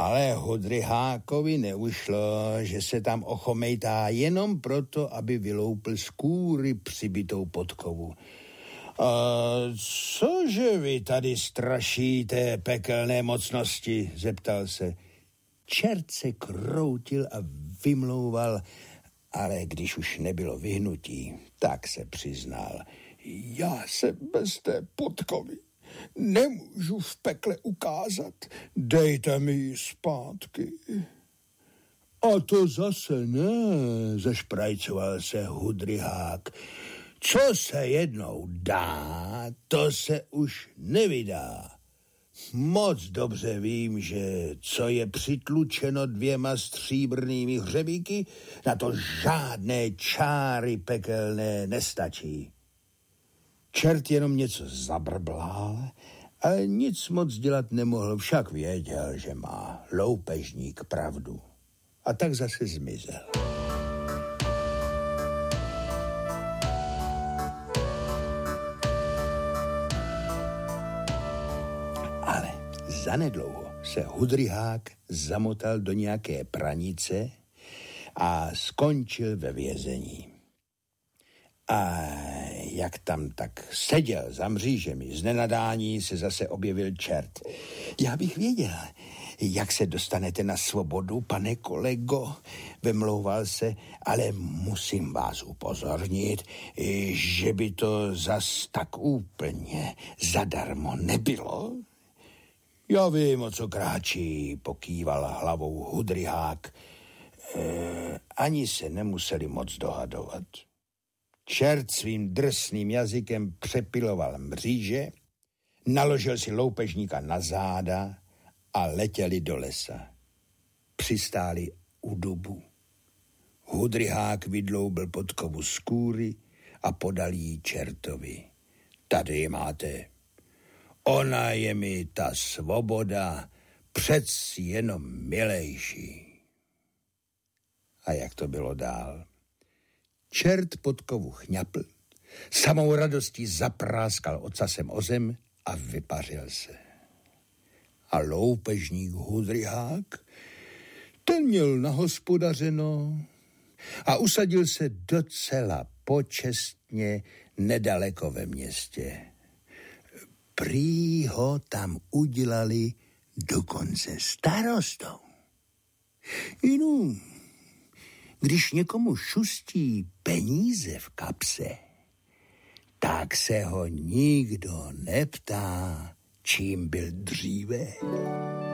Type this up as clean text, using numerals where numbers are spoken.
Ale Hudryhákovi neušlo, že se tam ochomejtá jenom proto, aby vyloupil z kůry přibitou podkovu. A cože vy tady strašíte, pekelné mocnosti, zeptal se. Čert se kroutil a vymlouval, ale když už nebylo vyhnutí, tak se přiznal. Já se bez té podkovy nemůžu v pekle ukázat. Dejte mi ji zpátky. A to zase ne, zašprajcoval se Hudryhák. Co se jednou dá, to se už nevydá. Moc dobře vím, že co je přitlučeno 2 stříbrnými hřebíky, na to žádné čáry pekelné nestačí. Čert jenom něco zabrblál, ale nic moc dělat nemohl, však věděl, že má loupežník pravdu. A tak zase zmizel. Ale zanedlouho se Hudryhák zamotal do nějaké pranice a skončil ve vězení. A jak tam tak seděl za mřížemi, z nenadání se zase objevil čert. Já bych věděl, jak se dostanete na svobodu, pane kolego, vymlouval se, ale musím vás upozornit, že by to zas tak úplně zadarmo nebylo. Já vím, o co kráčí, pokýval hlavou Hudryhák. Ani se nemuseli moc dohadovat. Čert svým drsným jazykem přepiloval mříže, naložil si loupežníka na záda a letěli do lesa. Přistáli u dubu. Hudryhák vydloubil podkovu z kůry a podal jí čertovi. Tady ji máte. Ona je mi ta svoboda přeci jenom milejší. A jak to bylo dál? Čert podkovu chňapl, samou radostí zapráskal ocasem o zem a vypařil se. A loupežník Hudryhák, ten měl nahospodařeno a usadil se docela počestně nedaleko ve městě. Prý ho tam udělali dokonce starostou. Když někomu šustí peníze v kapse, tak se ho nikdo neptá, čím byl dříve.